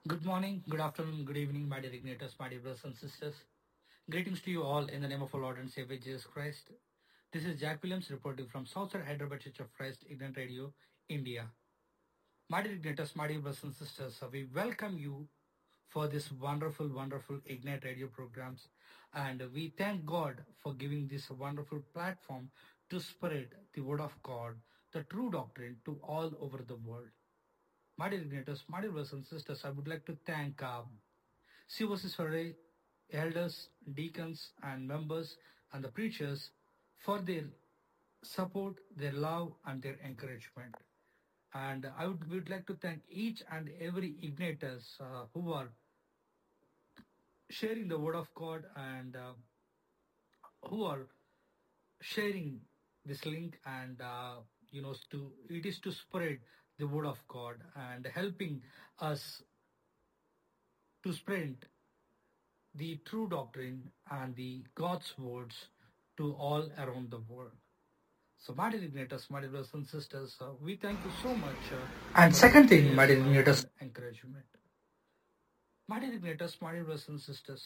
Good morning, good afternoon, good evening, my dear igniters, my dear brothers and sisters. Greetings to you all in the name of our Lord and Savior Jesus Christ. This is Jack Williams reporting from Southside Hyderabad Church of Christ, Ignite Radio, India. My dear igniters, my dear brothers and sisters, we welcome you for this wonderful Ignite Radio programs. And we thank God for giving this wonderful platform to spread the word of God, the true doctrine to all over the world. My dear igniters, my dear brothers and sisters, I would like to thank COC Surrey, elders, deacons, and members, and the preachers for their support, their love, and their encouragement. And would like to thank each and every igniters who are sharing the word of God and who are sharing this link and to it is to spread the word of God and helping us to spread the true doctrine and the God's words to all around the world. So, my dear igniters, my dear brothers and sisters, we thank you so much. And second thing, my dear igniters, encouragement. My dear igniters, my dear brothers and sisters,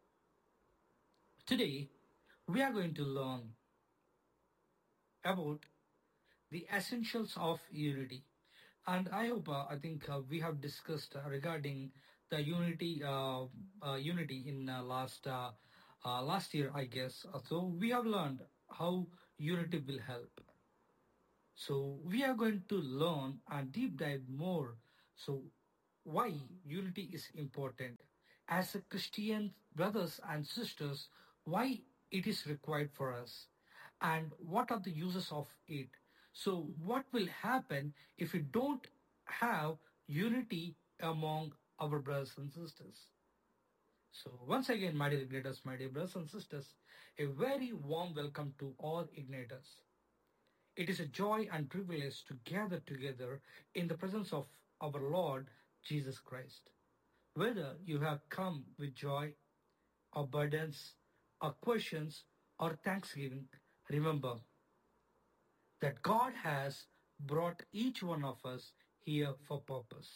today we are going to learn about the essentials of unity. And I think we have discussed regarding the unity in last year, I guess. So we have learned how unity will help. So we are going to learn and deep dive more. So why unity is important as a Christian brothers and sisters, why it is required for us, and what are the uses of it. So what will happen if we don't have unity among our brothers and sisters? So once again, my dear igniters, my dear brothers and sisters, a very warm welcome to all igniters. It is a joy and privilege to gather together in the presence of our Lord Jesus Christ. Whether you have come with joy or burdens or questions or thanksgiving, remember that God has brought each one of us here for purpose.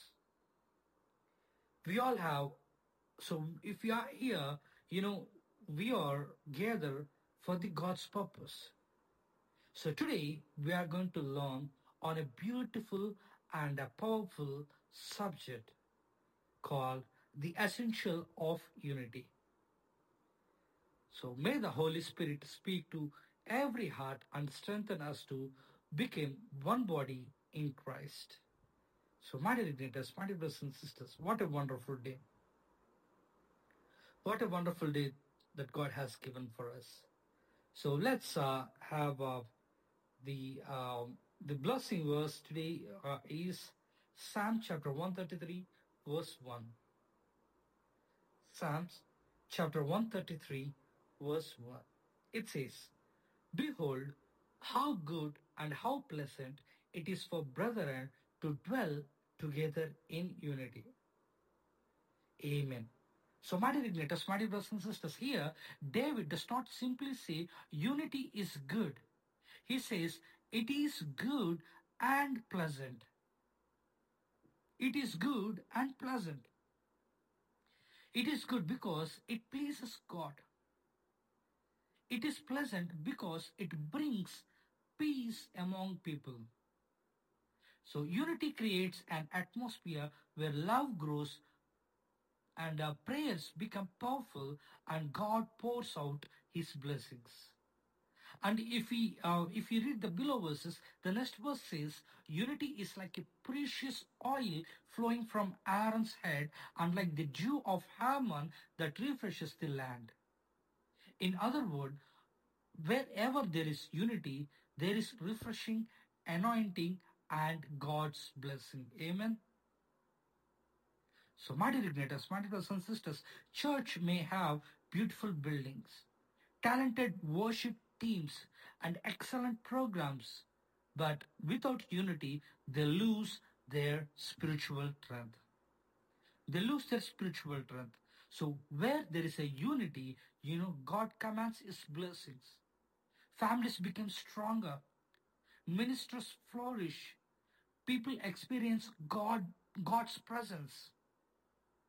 We all have, so if we are here, we are gathered for the God's purpose. So today we are going to learn on a beautiful and a powerful subject called the essential of unity. So may the Holy Spirit speak to every heart and strengthen us to become one body in Christ. So my dear igniters, my dear brothers and sisters, what a wonderful day. What a wonderful day that God has given for us. So let's have the the blessing verse today is Psalm chapter 133 verse 1. Psalms chapter 133 verse 1. It says, "Behold, how good and how pleasant it is for brethren to dwell together in unity." Amen. So, my dear igniters, my dear brothers and sisters, here David does not simply say unity is good. He says it is good and pleasant. It is good and pleasant. It is good because it pleases God. It is pleasant because it brings peace among people. So unity creates an atmosphere where love grows and our prayers become powerful and God pours out his blessings. And if we read the below verses, the next verse says, unity is like a precious oil flowing from Aaron's head, and like the dew of Hermon that refreshes the land. In other words, wherever there is unity, there is refreshing, anointing, and God's blessing. Amen. So, my dear igniters, my dear brothers and sisters, church may have beautiful buildings, talented worship teams, and excellent programs, but without unity, they lose their spiritual strength. They lose their spiritual strength. So, where there is a unity, God commands his blessings. Families become stronger, ministers flourish, people experience God's presence.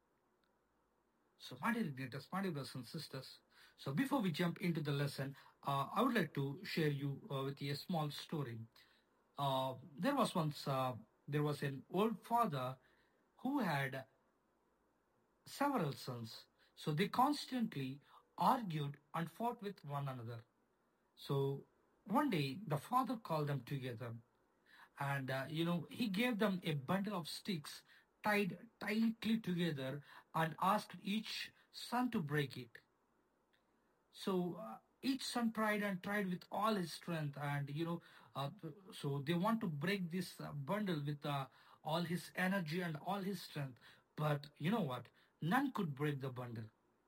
So, my dear igniters, my dear brothers and sisters. So, before we jump into the lesson, I would like to share you with you a small story. There was once there was an old father who had several sons. So they constantly argued and fought with one another. So one day the father called them together, and he gave them a bundle of sticks tied tightly together and asked each son to break it. So each son tried and tried with all his strength, and so they want to break this bundle with all his energy and all his strength. But you know what? None could break the bundle.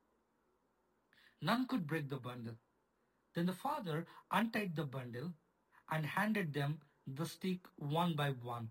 None could break the bundle. Then the father untied the bundle and handed them the stick one by one.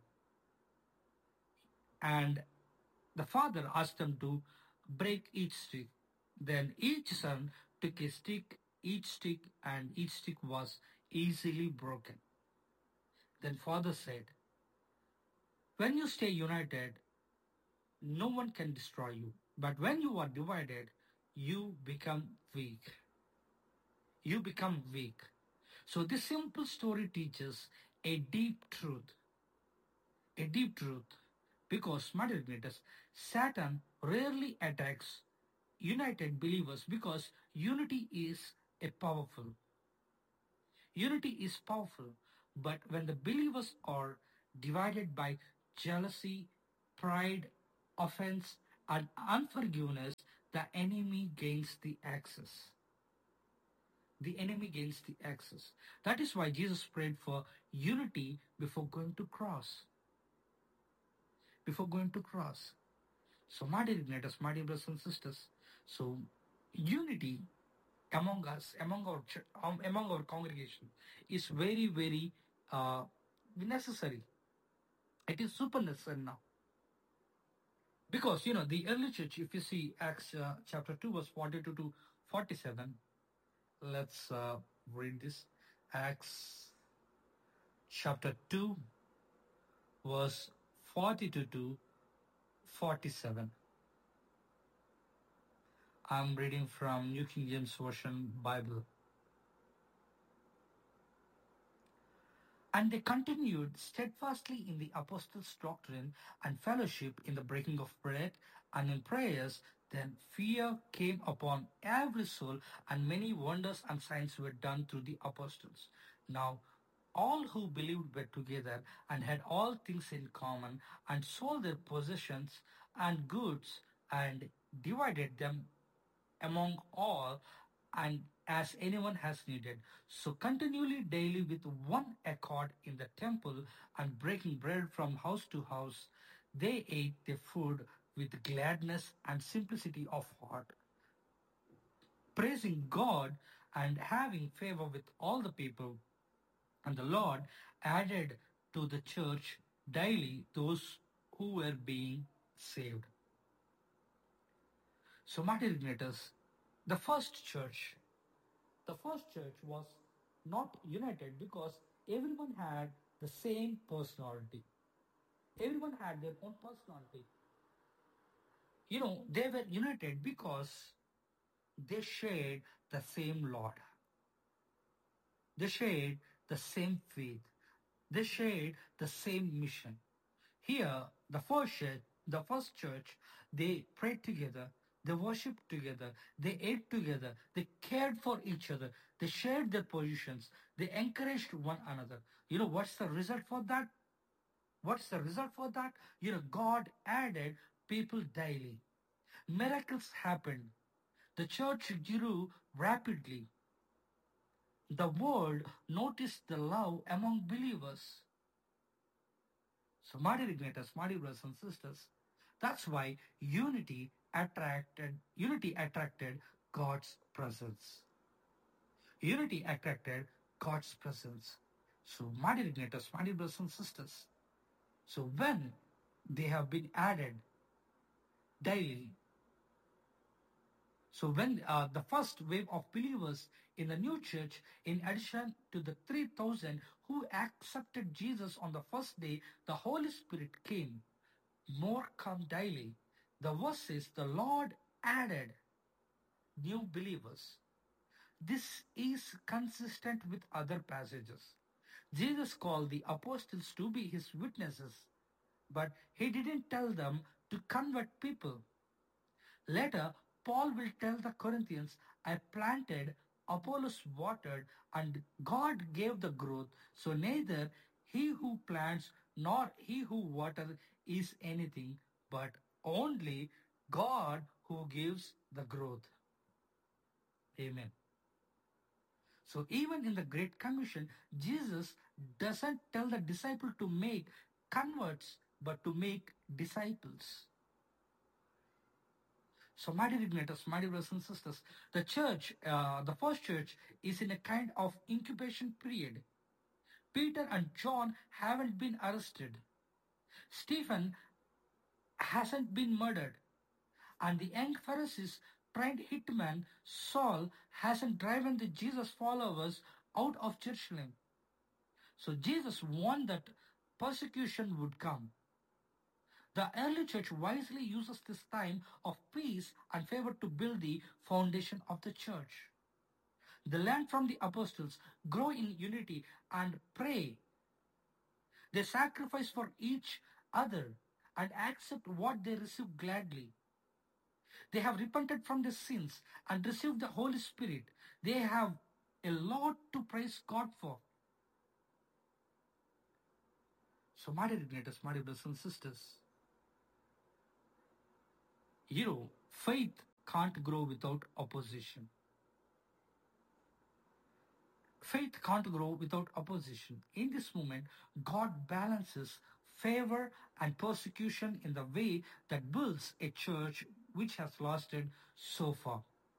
And the father asked them to break each stick. Then each son took a stick, and each stick was easily broken. Then father said, when you stay united, no one can destroy you. But when you are divided, you become weak. You become weak. So this simple story teaches a deep truth. A deep truth. Because, my dear igniters, Satan rarely attacks united believers because unity is a powerful. Unity is powerful, but when the believers are divided by jealousy, pride, offense, and unforgiveness, the enemy gains the access. The enemy gains the access. That is why Jesus prayed for unity before going to cross. Before going to cross. So, my dear igniters, my dear brothers and sisters, so unity among us, among our congregation, is very, very necessary. It is super necessary now. Because, the early church, if you see Acts chapter 2, verse 42 to 47, let's read this. Acts chapter 2, verse 42 to 47. I'm reading from New King James Version Bible. And they continued steadfastly in the apostles' doctrine and fellowship, in the breaking of bread and in prayers. Then fear came upon every soul, and many wonders and signs were done through the apostles. Now all who believed were together and had all things in common, and sold their possessions and goods, and divided them among all, and as anyone has needed. So continually daily with one accord in the temple, and breaking bread from house to house, they ate their food with gladness and simplicity of heart, praising God and having favor with all the people. And the Lord added to the church daily those who were being saved. So, my dear igniters, the first church the first church was not united because everyone had the same personality. Everyone had their own personality. They were united because they shared the same Lord. They shared the same faith. They shared the same mission. Here, the first church, they prayed together, they worshiped together, they ate together, they cared for each other, they shared their positions, they encouraged one another. What's the result for that? What's the result for that? God added people daily. Miracles happened. The church grew rapidly. The world noticed the love among believers. So, my dear igniters, my dear brothers and sisters, that's why unity attracted God's presence. Unity attracted God's presence. So, my dear igniters, my dear brothers and sisters, so when they have been added daily, so when the first wave of believers in the new church, in addition to the 3,000 who accepted Jesus on the first day, the Holy Spirit came. More come daily. The verse says, the Lord added new believers. This is consistent with other passages. Jesus called the apostles to be his witnesses, but he didn't tell them to convert people. Later, Paul will tell the Corinthians, I planted, Apollos watered, and God gave the growth. So neither he who plants nor he who waters is anything, but only God who gives the growth. Amen. So even in the Great Commission, Jesus doesn't tell the disciple to make converts, but to make disciples. So my dear igniters, my dear brothers and sisters, the church, the first church is in a kind of incubation period. Peter and John haven't been arrested. Stephen hasn't been murdered. And the young Pharisees trained hitman Saul hasn't driven the Jesus followers out of Jerusalem. So Jesus warned that persecution would come. The early church wisely uses this time of peace and favor to build the foundation of the church. They learn from the apostles, grow in unity, and pray. They sacrifice for each other and accept what they receive gladly. They have repented from their sins and received the Holy Spirit. They have a lot to praise God for. So, my dear igniters, my dear brothers and sisters, faith can't grow without opposition. Faith can't grow without opposition. In this moment, God balances favor and persecution in the way that builds a church which has lasted so far.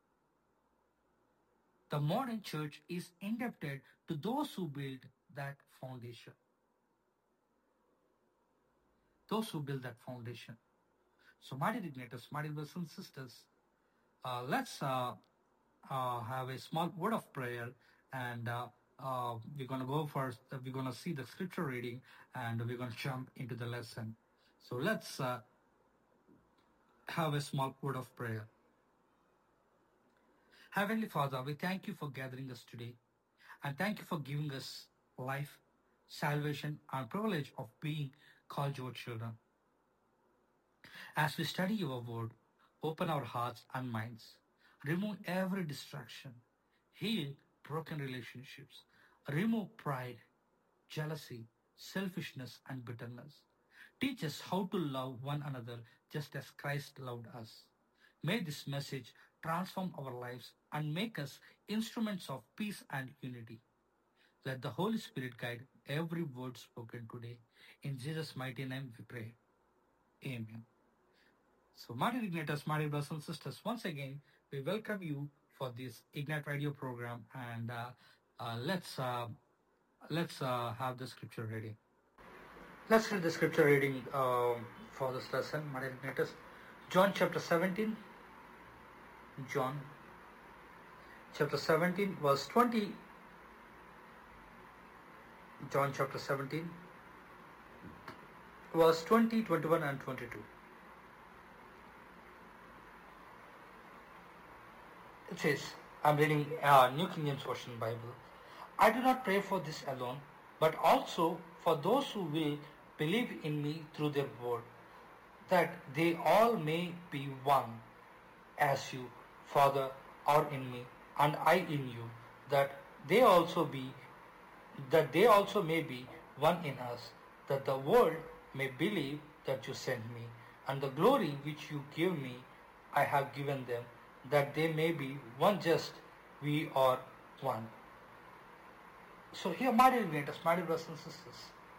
The modern church is indebted to those who built that foundation. Those who build that foundation. So, my dear igniters, my dear brothers and sisters, let's have a small word of prayer, and we're going to go first. We're going to see the scripture reading, and we're going to jump into the lesson. So let's have a small word of prayer. Heavenly Father, we thank you for gathering us today, and thank you for giving us life, salvation, and privilege of being called your children. As we study your word, open our hearts and minds, remove every distraction, heal broken relationships, remove pride, jealousy, selfishness, and bitterness. Teach us how to love one another just as Christ loved us. May this message transform our lives and make us instruments of peace and unity. Let the Holy Spirit guide every word spoken today. In Jesus' mighty name we pray. Amen. So, my dear Igniters, my dear brothers and sisters, once again, we welcome you for this Ignite Radio program, and let's have the scripture reading. Let's read the scripture reading for this lesson, my dear Igniters. John chapter 17. John chapter 17, verse 20. John chapter 17, verse 20, 21, and 22. It says, I'm reading New King James Version Bible. I do not pray for this alone, but also for those who will believe in me through their word, that they all may be one, as you, Father, are in me, and I in you, that they also may be one in us, that the world may believe that you sent me, and the glory which you give me I have given them, that they may be one just we are one. So here, my dear Igniters, my dear brothers and sisters,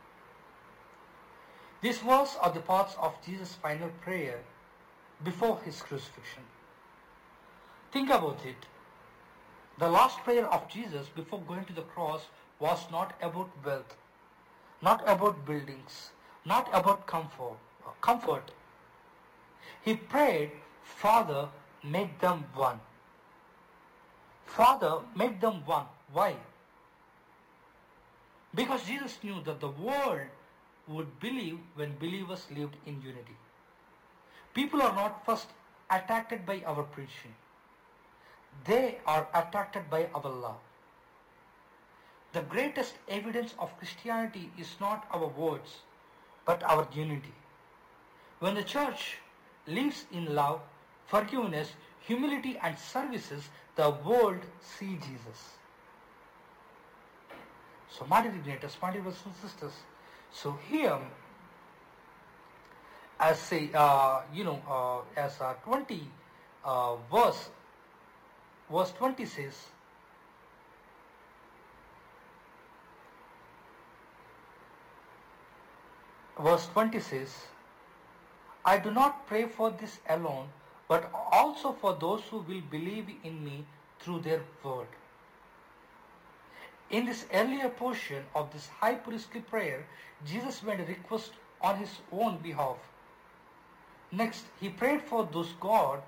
these words are the parts of Jesus' final prayer before his crucifixion. Think about it. The last prayer of Jesus before going to the cross was not about wealth, not about buildings, not about comfort. He prayed, Father, make them one. Father, make them one. Why? Because Jesus knew that the world would believe when believers lived in unity. People are not first attracted by our preaching. They are attracted by our love. The greatest evidence of Christianity is not our words, but our unity. When the church lives in love, forgiveness, humility and services, the world sees Jesus. So, my dear igniters, my dear brothers and sisters, so here, as say, as 20 verse 20 says, verse 20 says, I do not pray for this alone, but also for those who will believe in me through their word. In this earlier portion of this high priestly prayer, Jesus made a request on his own behalf. Next, he prayed for those God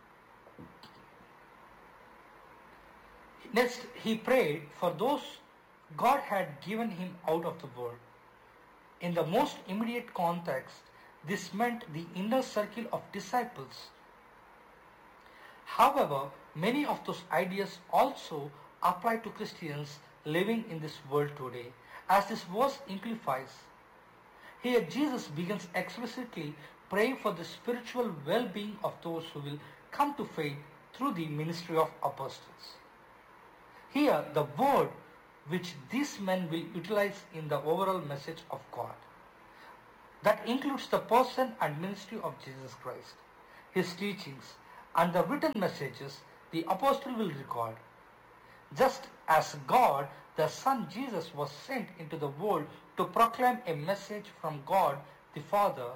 had given him out of the world. In the most immediate context, this meant the inner circle of disciples. However, many of those ideas also apply to Christians living in this world today, as this verse implies. Here, Jesus begins explicitly praying for the spiritual well-being of those who will come to faith through the ministry of apostles. Here, the word which these men will utilize in the overall message of God. That includes the person and ministry of Jesus Christ, his teachings, and the written messages the apostle will record. Just as God, the Son Jesus, was sent into the world to proclaim a message from God the Father,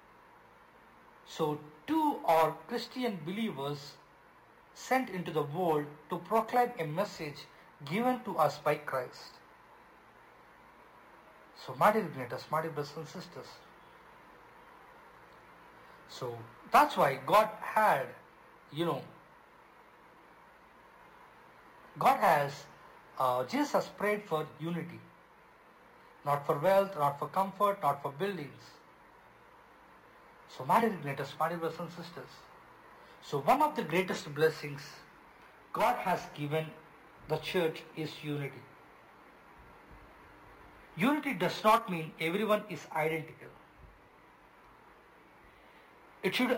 so too are Christian believers sent into the world to proclaim a message given to us by Christ. So, my dear igniters, my dear brothers and sisters, so that's why Jesus has prayed for unity, not for wealth, not for comfort, not for buildings. So, my dear igniters, my dear brothers and sisters, so one of the greatest blessings God has given the church is unity. Unity does not mean everyone is identical. It should,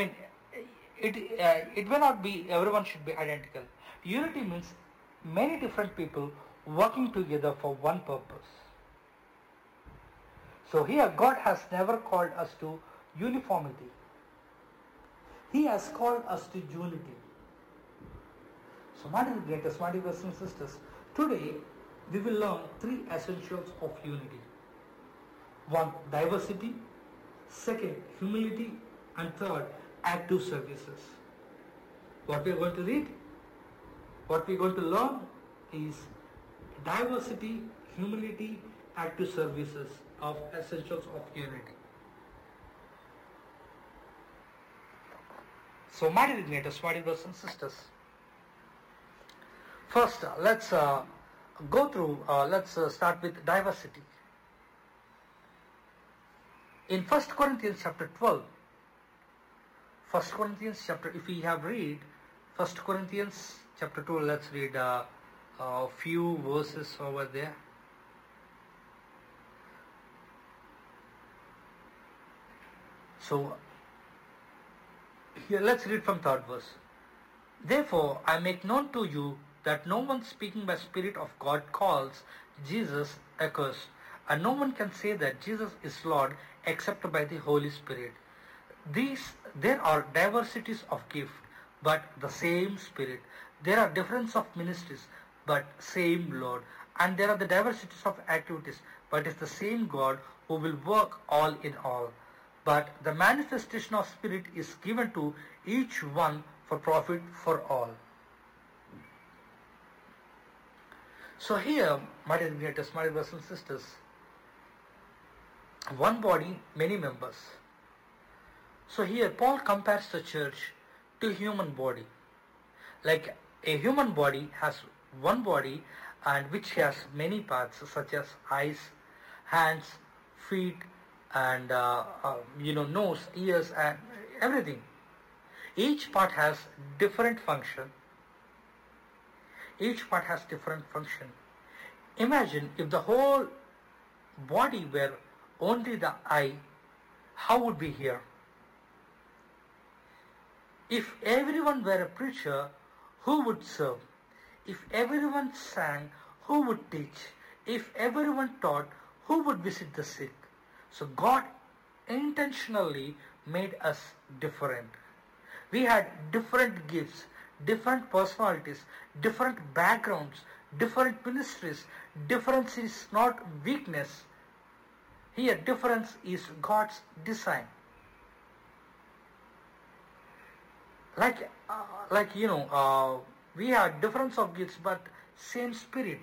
it may not be everyone should be identical. Unity means many different people working together for one purpose. So here, God has never called us to uniformity. He has called us to unity. So, my dear greatest, my dear brothers and sisters, today we will learn three essentials of unity. One, diversity. Second, humility. And third, active services. What we are going to read, what we are going to learn is diversity, humility, active services of essentials of unity. So, my dear igniters, my dear brothers and sisters, first let's start with diversity. In 1 Corinthians chapter 12, if we have read 1 Corinthians chapter 12, let's read a few verses over there. So, here let's read from third verse. Therefore, I make known to you that no one speaking by Spirit of God calls Jesus accursed, and no one can say that Jesus is Lord except by the Holy Spirit. There are diversities of gift, but the same Spirit. There are differences of ministries, but same Lord. And there are the diversities of activities, but it's the same God who will work all in all. But the manifestation of Spirit is given to each one for profit for all. So here, my dear igniters, my dear brothers and sisters, one body, many members. So here Paul compares the church to human body. Like a human body has one body and which has many parts such as eyes, hands, feet, and nose, ears, and everything. Each part has different function. Each part has different function. Imagine if the whole body were only the eye, how would we hear? If everyone were a preacher, who would serve? If everyone sang, who would teach? If everyone taught, who would visit the sick? So God intentionally made us different. We had different gifts, different personalities, different backgrounds, different ministries. Difference is not weakness. Here, difference is God's design. We have difference of gifts, but same spirit.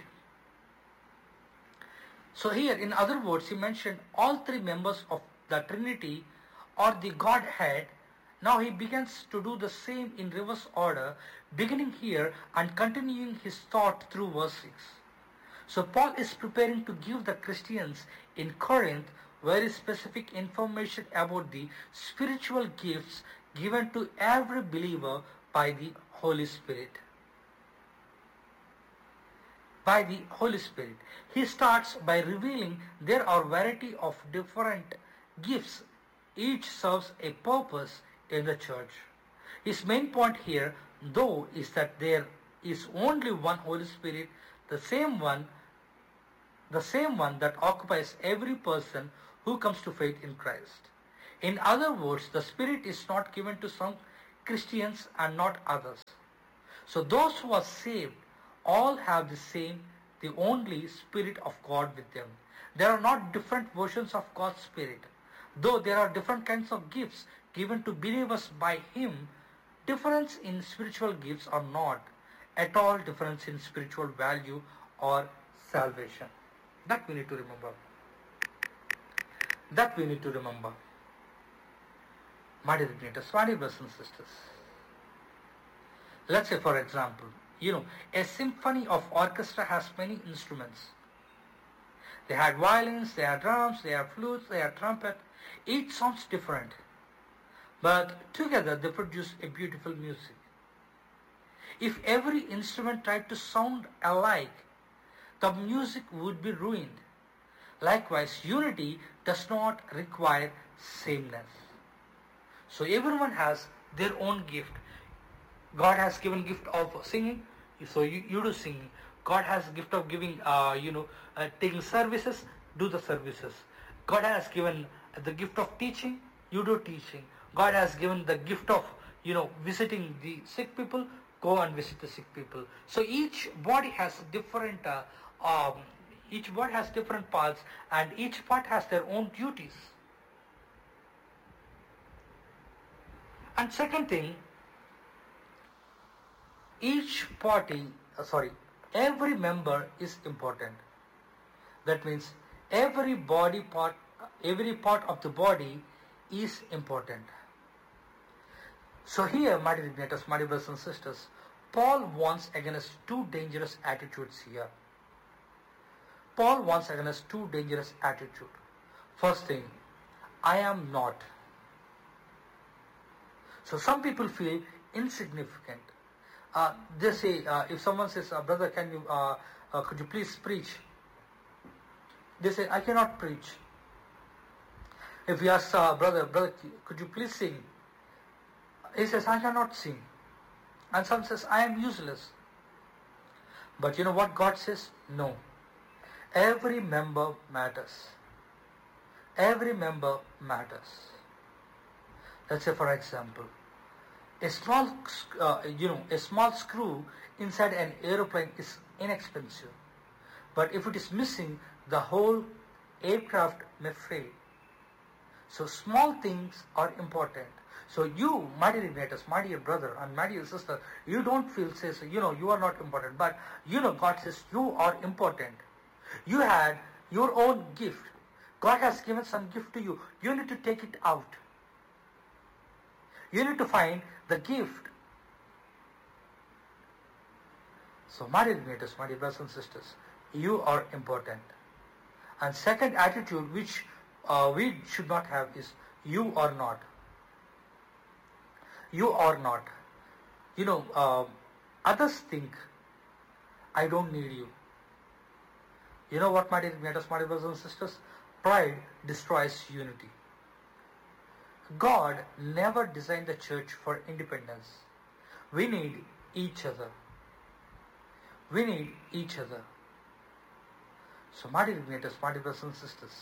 So here, in other words, he mentioned all three members of the Trinity or the Godhead. Now he begins to do the same in reverse order, beginning here and continuing his thought through verse 6. So Paul is preparing to give the Christians in Corinth very specific information about the spiritual gifts given to every believer by the Holy Spirit. By the Holy Spirit. He starts by revealing there are variety of different gifts. Each serves a purpose in the church. His main point here, though, is that there is only one Holy Spirit, the same one that occupies every person who comes to faith in Christ. In other words, the Spirit is not given to some Christians and not others. So those who are saved all have the only Spirit of God with them. There are not different versions of God's Spirit. Though there are different kinds of gifts given to believers by Him, difference in spiritual gifts are not at all difference in spiritual value or salvation. That we need to remember. My dear igniters, my dear brothers and sisters. Let's say, for example, a symphony of orchestra has many instruments. They had violins, they had drums, they had flutes, they had trumpet. Each sounds different. But together they produce a beautiful music. If every instrument tried to sound alike, the music would be ruined. Likewise, unity does not require sameness. So everyone has their own gift. God has given gift of singing, so you do singing. God has gift of giving, taking services, do the services. God has given the gift of teaching, you do teaching. God has given the gift of, visiting the sick people, go and visit the sick people. So each body has different, parts, and each part has their own duties. And second thing, every member is important. That means every part of the body is important. So here, my dear igniters, my dear brothers and sisters, Paul warns against two dangerous attitudes here. First thing, I am not. So some people feel insignificant. They say, if someone says, brother, could you please preach? They say, I cannot preach. If you ask, brother, could you please sing? He says, I cannot sing. And some says, I am useless. But you know what God says? No. Every member matters. Let's say, for example, a small screw inside an aeroplane is inexpensive. But if it is missing, the whole aircraft may fail. So small things are important. So you, my dear igniters, my dear brother and my dear sister, you don't feel, you are not important. But God says you are important. You had your own gift. God has given some gift to you. You need to take it out. You need to find the gift. So, my dear igniters, my dear brothers and sisters, you are important. And second attitude which we should not have is you are not. You are not. You know, others think, I don't need you. You know what, my dear brothers and sisters? Pride destroys unity. God never designed the church for independence. We need each other. We need each other. So, my dear brothers and sisters,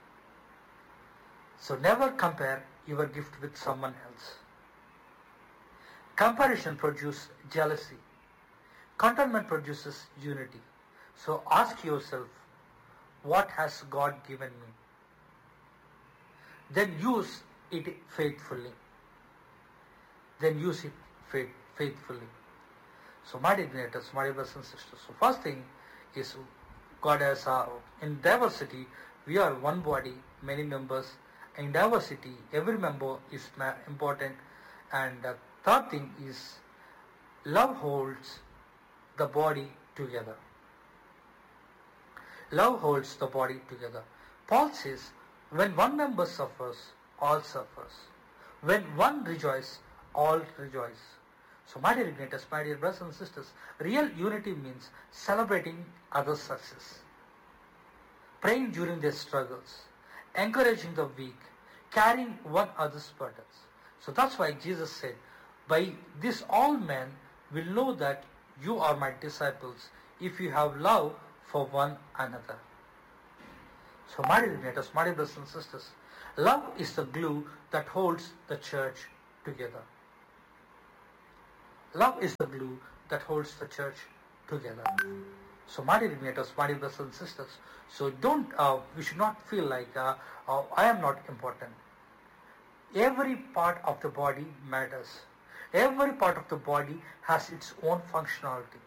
so never compare your gift with someone else. Comparison produces jealousy. Contentment produces unity. So ask yourself, what has God given me? Then use it faithfully. Then use it faithfully. So my dear brothers and sisters, so first thing is God has in diversity, we are one body, many members. In diversity, every member is important. And the third thing is love holds the body together. Love holds the body together. Paul says, when one member suffers, all suffers. When one rejoices, all rejoice. So my dear brothers and sisters, real unity means celebrating others' success, praying during their struggles, encouraging the weak, carrying one another's burdens. So that's why Jesus said, by this all men will know that you are my disciples if you have love for one another. So my dear brothers and sisters, love is the glue that holds the church together. Love is the glue that holds the church together. So my dear brothers and sisters, so we should not feel like I am not important. Every part of the body matters. Every part of the body has its own functionality.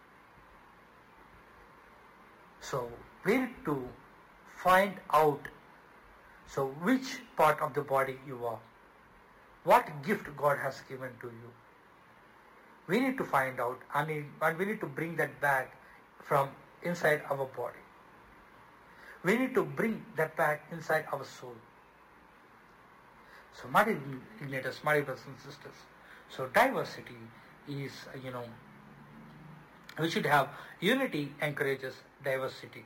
So we need to find out which part of the body you are. What gift God has given to you. We need to find out and we need to bring that back from inside our body. We need to bring that back inside our soul. So my dear brothers and sisters, so diversity is, we should have unity encourages diversity.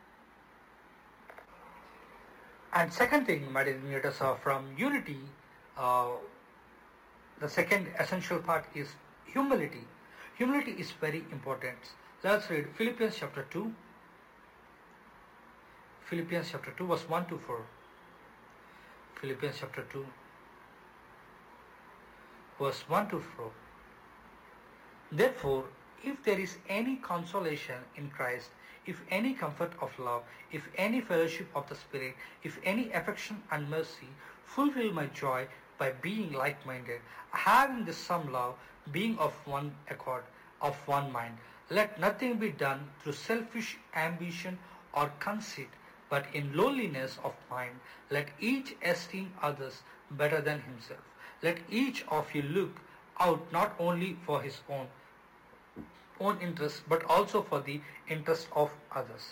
And second thing, my dear brothers, from unity, the second essential part is humility. Humility is very important. Let's read Philippians chapter 2. Philippians chapter 2 verse 1 to 4. Philippians chapter 2 verse 1 to 4. Therefore, if there is any consolation in Christ, if any comfort of love, if any fellowship of the Spirit, if any affection and mercy, fulfill my joy by being like-minded, having the same love, being of one accord, of one mind. Let nothing be done through selfish ambition or conceit, but in lowliness of mind, let each esteem others better than himself. Let each of you look out not only for his own interest, but also for the interest of others.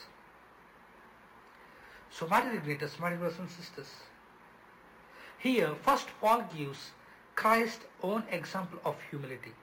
So, my dear brothers and sisters, here first Paul gives Christ's own example of humility.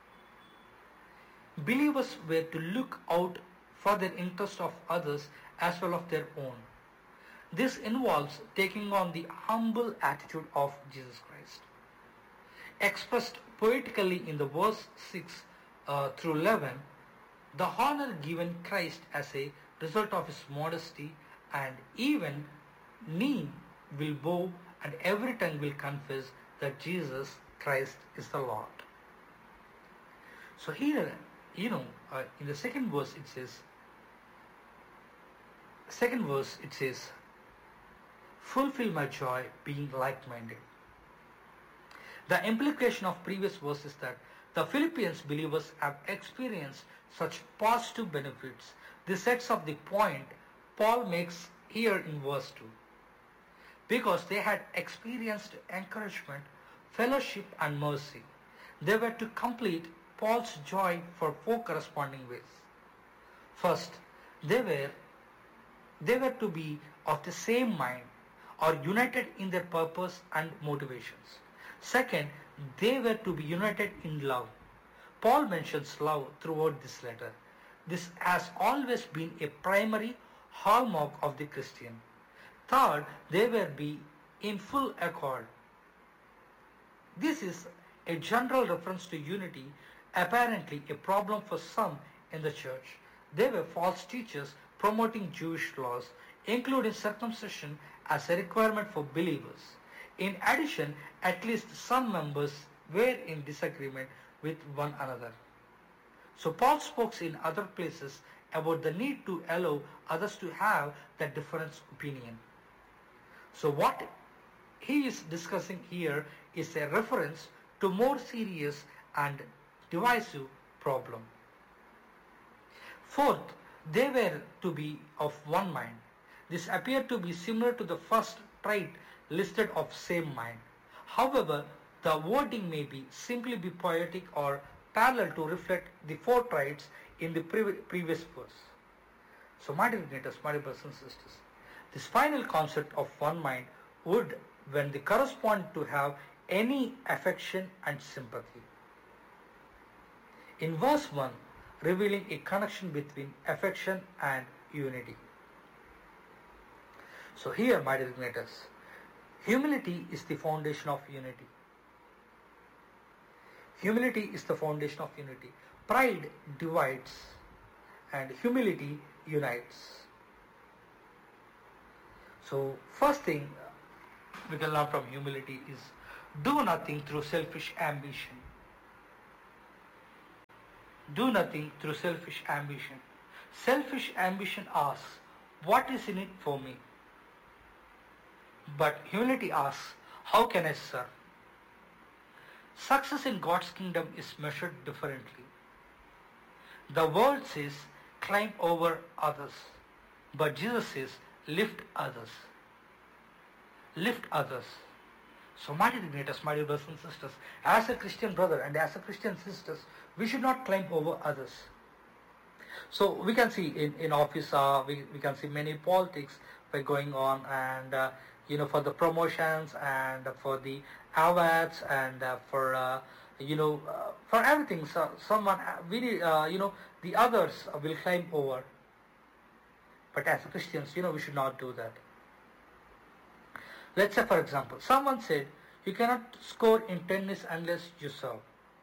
Believers were to look out for the interest of others as well as their own. This involves taking on the humble attitude of Jesus Christ. Expressed poetically in the verse 6 through 11, the honor given Christ as a result of his modesty, and even knee will bow and every tongue will confess that Jesus Christ is the Lord. So here, in the second verse it says, fulfill my joy being like-minded. The implication of previous verse is that the Philippians believers have experienced such positive benefits. This sets up the point Paul makes here in verse 2. Because they had experienced encouragement, fellowship and mercy, they were to complete Paul's joy for 4 corresponding ways. First, they were to be of the same mind or united in their purpose and motivations. Second, They were to be united in love. Paul mentions love throughout this letter. This has always been a primary hallmark of the Christian. Third, they were be in full accord. This is a general reference to unity, apparently a problem for some in the church. They were false teachers promoting Jewish laws, including circumcision as a requirement for believers. In addition, at least some members were in disagreement with one another. So Paul speaks in other places about the need to allow others to have that different opinion. So what he is discussing here is a reference to more serious and divisive problem. Fourth, they were to be of one mind. This appeared to be similar to the first trait listed of same mind. However, the wording may be simply be poetic or parallel to reflect the four traits in the previous verse. So my dear readers, my dear brothers and sisters, this final concept of one mind would, when they correspond to have any affection and sympathy. In verse 1, revealing a connection between affection and unity. So here, my dear readers, humility is the foundation of unity. Humility is the foundation of unity. Pride divides and humility unites. So first thing we can learn from humility is do nothing through selfish ambition. Do nothing through selfish ambition. Selfish ambition asks, what is in it for me? But humility asks, how can I serve? Success in God's kingdom is measured differently. The world says, climb over others. But Jesus says, lift others. Lift others. So my dear brothers and sisters, as a Christian brother and as a Christian sisters, we should not climb over others. So we can see in office, we can see many politics were going on, and for the promotions and for the awards and for everything. So someone the others will climb over. But as Christians, we should not do that. Let's say, for example, someone said, you cannot score in tennis unless you serve.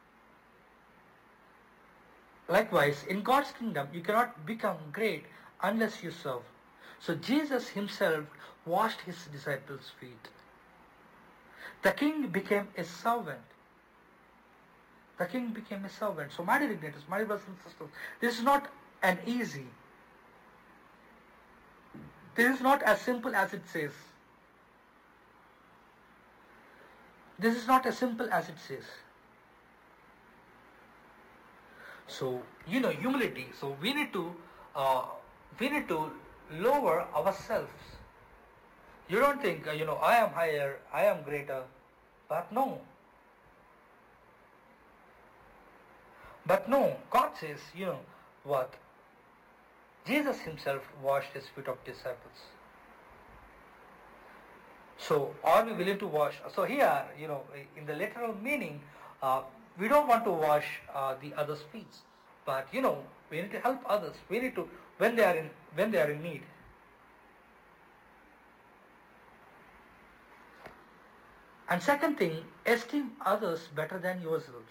Likewise, in God's kingdom, you cannot become great unless you serve. So Jesus himself washed his disciples' feet. The king became a servant. The king became a servant. So my dear brothers and sisters, this is not an easy. This is not as simple as it says. This is not as simple as it says. So, humility. So we need to lower ourselves. You don't think, I am higher, I am greater. But no. God says, what? Jesus himself washed his feet of disciples. So are we willing to wash? So here, in the literal meaning, we don't want to wash the others' feet, but we need to help others. We need to when they are in need. And second thing, esteem others better than yourselves.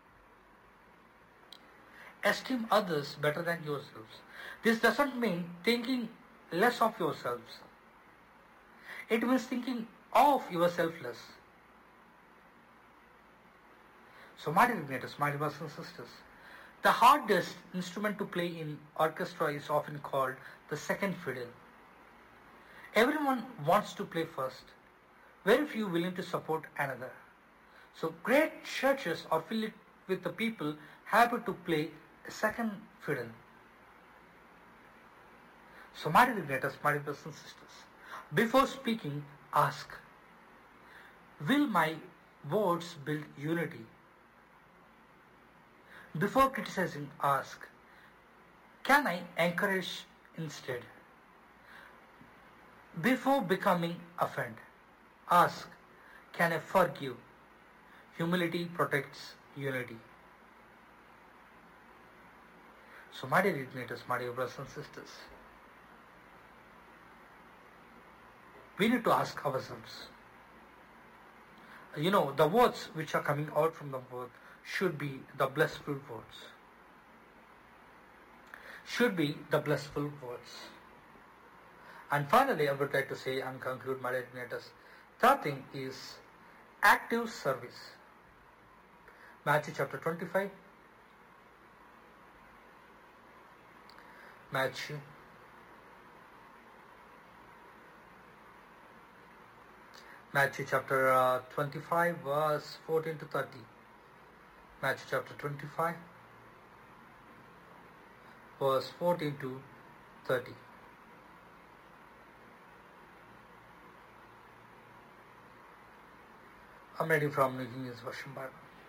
Esteem others better than yourselves. This doesn't mean thinking less of yourselves. It means thinking of yourself less. So my dear brothers and sisters, the hardest instrument to play in orchestra is often called the second fiddle. Everyone wants to play first. Very few willing to support another. So great churches are filled with the people happy to play a second fiddle. So my dear brothers and sisters, before speaking, ask, will my words build unity? Before criticizing, ask, can I encourage instead? Before becoming offended, ask, can I forgive? Humility protects unity. So, my dear igniters, my dear brothers and sisters, we need to ask ourselves, the words which are coming out from the mouth should be the blissful words. Should be the blissful words. And finally, I would like to say and conclude, my dear igniters, third thing is active service. Matthew chapter 25. Matthew chapter 25 verse 14 to 30. Matthew chapter 25 verse 14 to 30. I'm reading from New King James Version Bible.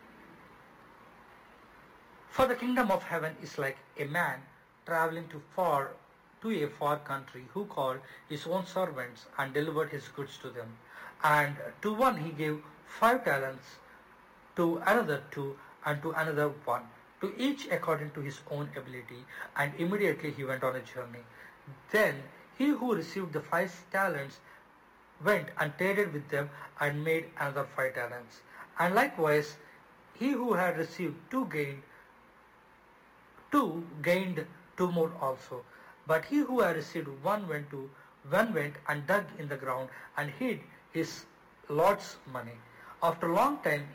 For the kingdom of heaven is like a man traveling to a far country, who called his own servants and delivered his goods to them. And to one he gave 5 talents, to another 2, and to another 1, to each according to his own ability. And immediately he went on a journey. Then he who received the 5 talents went and traded with them and made another 5 talents. And likewise he who had received 2 gained 2 more also. But he who had received 1 went and dug in the ground and hid his Lord's money. After a long time,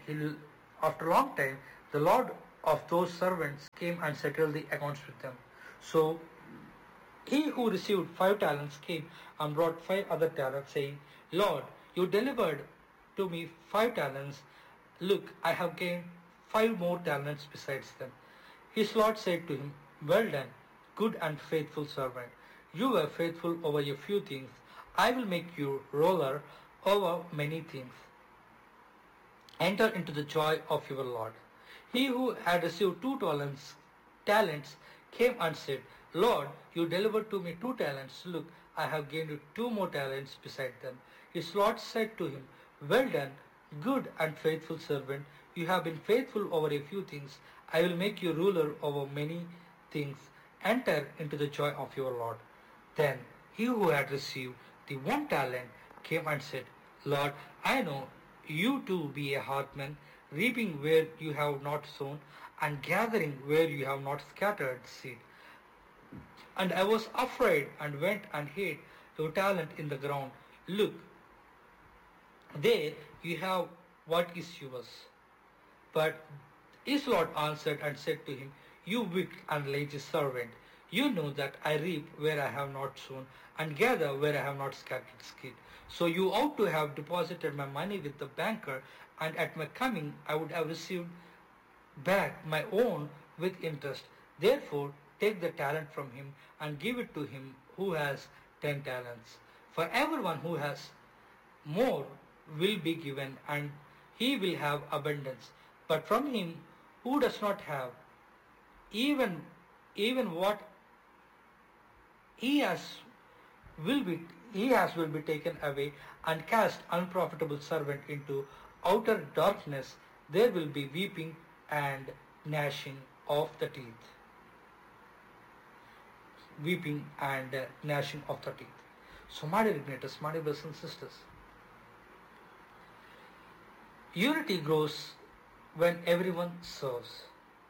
the Lord of those servants came and settled the accounts with them. So he who received 5 talents came and brought 5 other talents, saying, Lord, you delivered to me 5 talents. Look, I have gained 5 more talents besides them. His Lord said to him, Well done, good and faithful servant. You were faithful over a few things. I will make you ruler over many things. Enter into the joy of your Lord. He who had received 2 talents came and said, Lord, you delivered to me 2 talents. Look, I have gained 2 more talents beside them. His Lord said to him, Well done, good and faithful servant. You have been faithful over a few things. I will make you ruler over many things. Enter into the joy of your Lord. Then he who had received the 1 talent came and said, Lord, I know you to be a hard man, reaping where you have not sown, and gathering where you have not scattered seed. And I was afraid and went and hid your talent in the ground. Look, there you have what is yours. But his Lord answered and said to him, You wicked and lazy servant, you know that I reap where I have not sown, and gather where I have not scattered seed. So you ought to have deposited my money with the banker, and at my coming I would have received back my own with interest. Therefore take the talent from him and give it to him who has 10 talents. For everyone who has more will be given, and he will have abundance. But from him who does not have, even what he has will be taken away. And cast unprofitable servant into outer darkness. There will be weeping and gnashing of the teeth. Weeping and gnashing of the teeth. So, my dear igniters, my dear brothers and sisters, unity grows when everyone serves.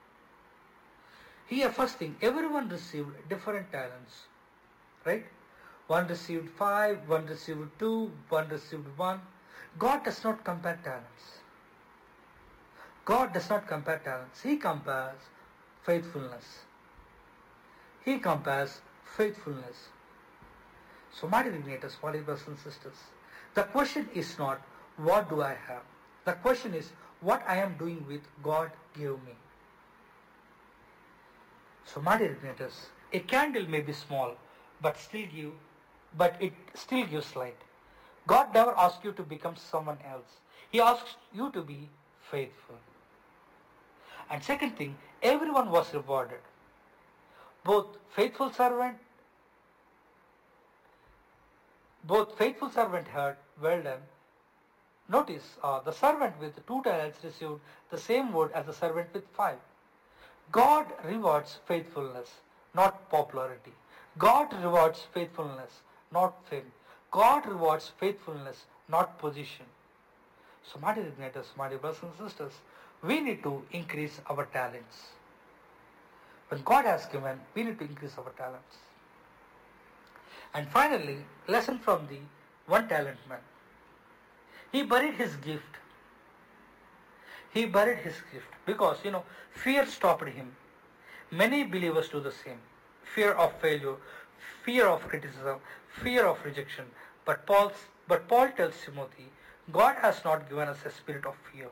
Here, first thing, everyone received different talents, right? One received 5, one received 2, one received 1. God does not compare talents. God does not compare talents. He compares faithfulness. He compares faithfulness. So, my dear igniters, my dear brothers and sisters, the question is not, what do I have? The question is, what I am doing with God gave me. So, my dear igniters, a candle may be small, but it still gives light. God never asks you to become someone else. He asks you to be faithful. And second thing, everyone was rewarded. Both faithful servant heard, well done, Notice the servant with 2 talents received the same word as the servant with 5. God rewards faithfulness, not popularity. God rewards faithfulness, not fame. God rewards faithfulness, not position. So, my dear igniters, my dear brothers and sisters, we need to increase our talents. When God has given, we need to increase our talents. And finally, lesson from the 1 talent man. He buried his gift. He buried his gift because, fear stopped him. Many believers do the same. Fear of failure, fear of criticism, fear of rejection. But Paul tells Timothy, God has not given us a spirit of fear.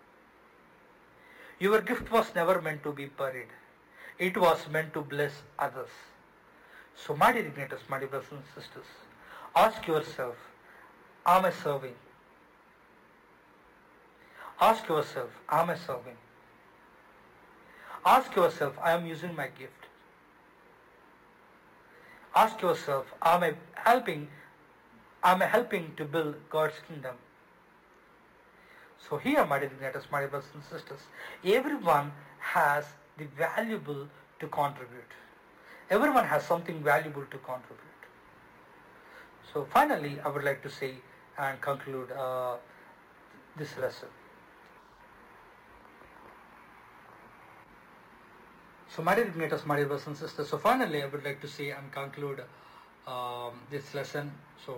Your gift was never meant to be buried. It was meant to bless others. So, my dear igniters, my dear brothers and sisters, ask yourself, am I serving? Ask yourself, am I serving? Ask yourself, I am using my gift. Ask yourself, am I helping to build God's kingdom? So here, my dear igniters, my dear brothers and sisters, everyone has the valuable to contribute. Everyone has something valuable to contribute. So finally, I would like to say and conclude this lesson. So, my dear igniters, my dear brothers and sisters, so finally I would like to say and conclude this lesson.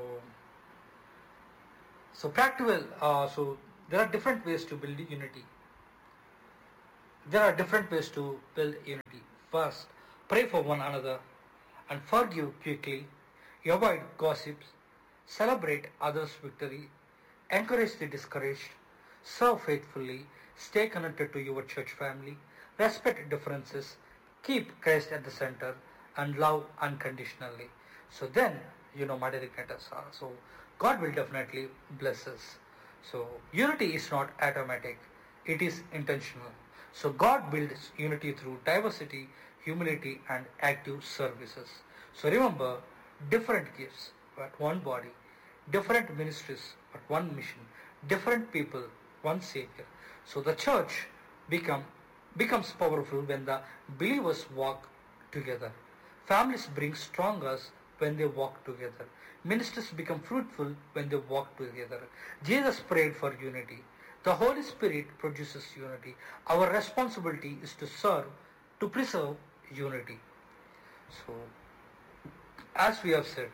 So practical, so there are different ways to build unity. There are different ways to build unity. First, pray for one another and forgive quickly. Avoid gossips. Celebrate others' victory. Encourage the discouraged. Serve faithfully. Stay connected to your church family. Respect differences. Keep Christ at the center and love unconditionally. So then, my dear igniters, so God will definitely bless us. So unity is not automatic. It is intentional. So God builds unity through diversity, humility and active services. So remember, different gifts but one body, different ministries but one mission, different people, one Savior. So the church becomes powerful when the believers walk together. Families bring stronger when they walk together. Ministers become fruitful when they walk together. Jesus prayed for unity. The Holy Spirit produces unity. Our responsibility is to serve, to preserve unity. So, as we have said,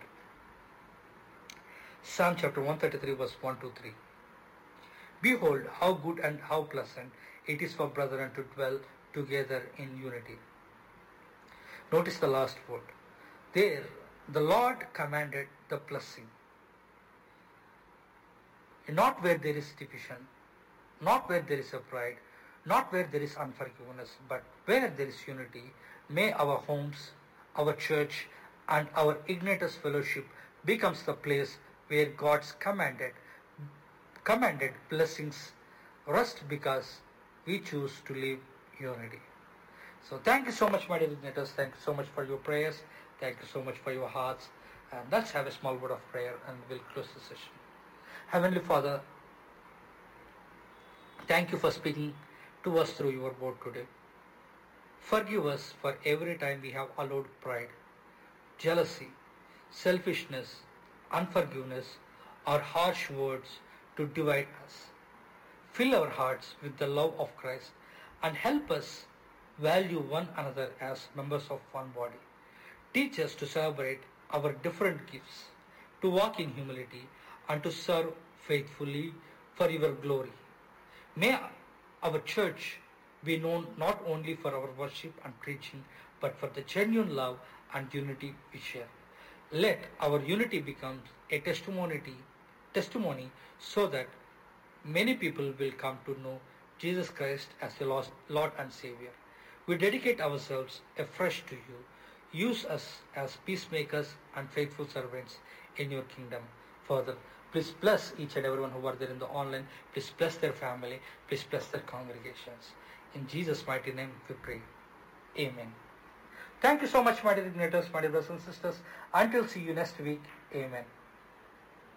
Psalm chapter 133 verse 1 to 3. Behold, how good and how pleasant it is for brethren to dwell together in unity. Notice the last word. There, the Lord commanded the blessing. Not where there is division, not where there is a pride, not where there is unforgiveness, but where there is unity. May our homes, our church, and our Igniters fellowship becomes the place where God's commanded blessings rest because we choose to live unity. So thank you so much, my dear Igniters. Thank you so much for your prayers. Thank you so much for your hearts. And let's have a small word of prayer and we'll close the session. Heavenly Father, thank you for speaking to us through your word today. Forgive us for every time we have allowed pride, jealousy, selfishness, unforgiveness, or harsh words to divide us. Fill our hearts with the love of Christ and help us value one another as members of one body. Teach us to celebrate our different gifts, to walk in humility, and to serve faithfully for your glory. May our church be known not only for our worship and preaching, but for the genuine love and unity we share. Let our unity become a testimony so that many people will come to know Jesus Christ as the Lord and Savior. We dedicate ourselves afresh to you. Use us as peacemakers and faithful servants in your kingdom. Further, please bless each and everyone who are there in the online. Please bless their family. Please bless their congregations. In Jesus' mighty name we pray. Amen. Thank you so much, my dear Igniters, my dear brothers and sisters. Until see you next week. Amen.